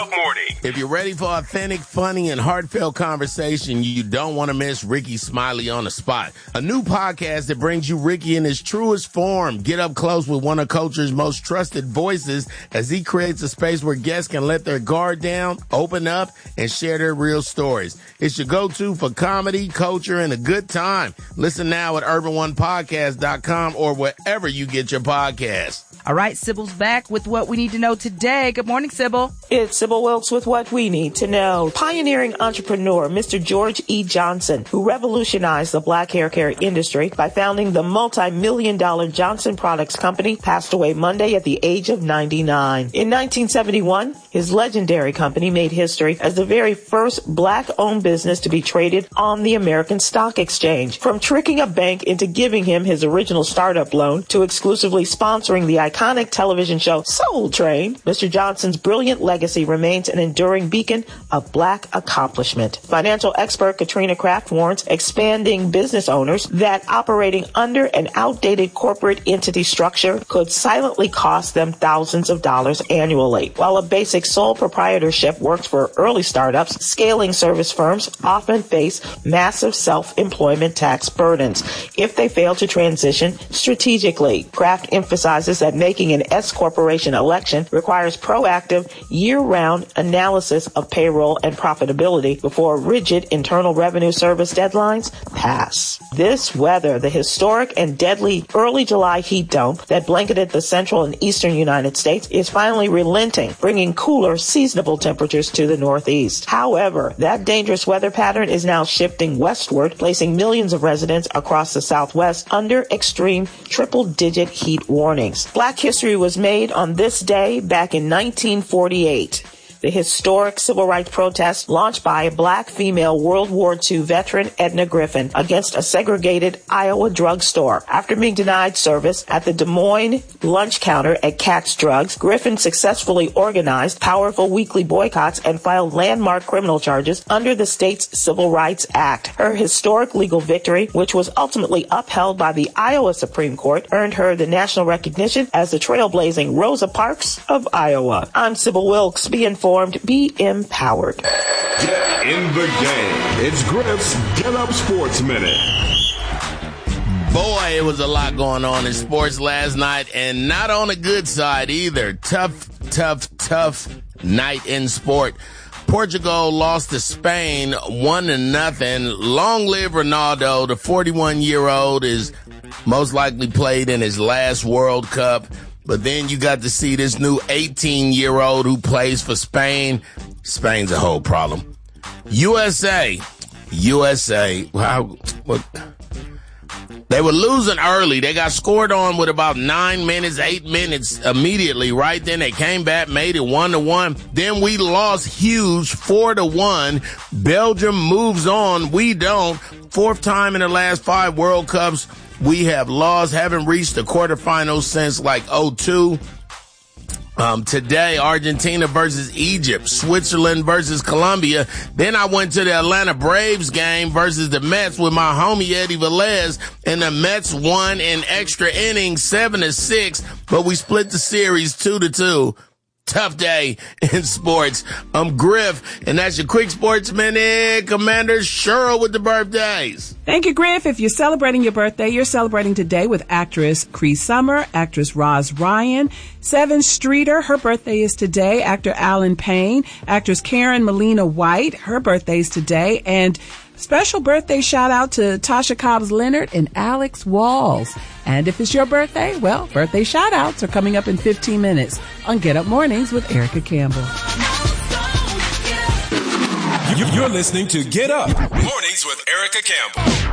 Up Morning. If you're ready for authentic, funny, and heartfelt conversation, you don't want to miss Ricky Smiley on the Spot, a new podcast that brings you Ricky in his truest form. Get up close with one of culture's most trusted voices as he creates a space where guests can let their guard down, open up, and share their real stories. It's your go-to for comedy, culture, and a good time. Listen now at urban1podcast.com or wherever you get your podcasts. All right, Sybil's back with what we need to know today. Good morning, Sybil. It's Sybil Wilkes with what we need to know. Pioneering entrepreneur Mr. George E. Johnson, who revolutionized the black hair care industry by founding the multi-million-dollar Johnson Products Company, passed away Monday at the age of 99. In 1971, his legendary company made history as the very first black-owned business to be traded on the American Stock Exchange. From tricking a bank into giving him his original startup loan to exclusively sponsoring the iconic television show Soul Train, Mr. Johnson's brilliant legacy remains an enduring beacon of black accomplishment. Financial expert Katrina Kraft warns expanding business owners that operating under an outdated corporate entity structure could silently cost them thousands of dollars annually. While a basic sole proprietorship works for early startups, scaling service firms often face massive self-employment tax burdens if they fail to transition strategically. Kraft emphasizes that making an S corporation election requires proactive, year-round analysis of payroll and profitability before rigid Internal Revenue Service deadlines pass. This weather, the historic and deadly early July heat dome that blanketed the central and eastern United States, is finally relenting, bringing cooler, seasonable temperatures to the Northeast. However, that dangerous weather pattern is now shifting westward, placing millions of residents across the Southwest under extreme triple-digit heat warnings. Black history was made on this day back in 1948. The historic civil rights protest launched by a black female World War II veteran, Edna Griffin, against a segregated Iowa drugstore. After being denied service at the Des Moines lunch counter at Katz Drugs, Griffin successfully organized powerful weekly boycotts and filed landmark criminal charges under the state's Civil Rights Act. Her historic legal victory, which was ultimately upheld by the Iowa Supreme Court, earned her the national recognition as the trailblazing Rosa Parks of Iowa. I'm Sybil Wilkes. Be informed. Be empowered. Get in the game. It's Griff's Get Up Sports Minute. Boy, it was a lot going on in sports last night, and not on a good side either. Tough night in sport. Portugal lost to Spain 1-0. Long live Ronaldo. The 41-year-old is most likely played in his last World Cup. But then you got to see this new 18-year-old who plays for Spain. Spain's a whole problem. USA. Wow. They were losing early. They got scored on with about 8 minutes immediately. Right then they came back, made it 1-1. Then we lost huge 4-1. Belgium moves on. We don't. Fourth time in the last 5 World Cups we have lost, haven't reached the quarterfinals since like 2002. Today, Argentina versus Egypt, Switzerland versus Colombia. Then I went to the Atlanta Braves game versus the Mets with my homie Eddie Velez, and the Mets won in extra innings 7-6, but we split the series 2-2. Tough day in sports. I'm Griff, and that's your Quick Sports Minute. Commander Cheryl with the birthdays. Thank you, Griff. If you're celebrating your birthday, you're celebrating today with actress Cree Summer, actress Roz Ryan, Sevyn Streeter, her birthday is today, actor Alan Payne, actress Karen Molina White, her birthday is today, and special birthday shout out to Tasha Cobbs Leonard and Alex Walls. And if it's your birthday, well, birthday shout outs are coming up in 15 minutes on Get Up Mornings with Erica Campbell. You're listening to Get Up Mornings with Erica Campbell.